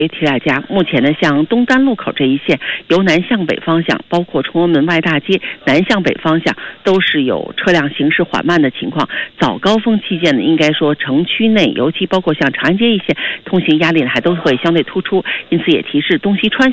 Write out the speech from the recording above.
提大家，目前呢，像东单路口这一线由南向北方向，包括崇文门外大街南向北方向，都是有车辆行驶缓慢的情况。早高峰期间呢，应该说城区内，尤其包括像长安街一线，通行压力呢还都会相对突出，因此也提示东西穿